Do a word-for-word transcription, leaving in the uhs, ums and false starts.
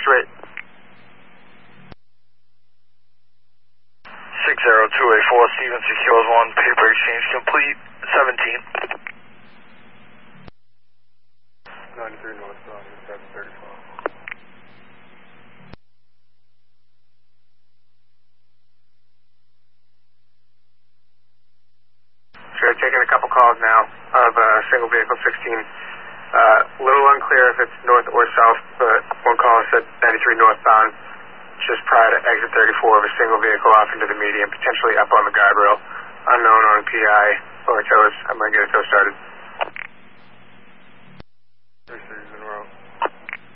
rate. six zero two eight four, Steven secures one, paper exchange complete, seventeen. ninety-three northbound, seven thirty-four. Sure, taking a couple calls now of uh, single vehicle sixteen. A uh, little unclear if it's north or south, but one call said ninety-three northbound, just prior to exit thirty-four of a single vehicle off into the median, potentially up on the guardrail. Unknown on P I or tows. I might get a tow started.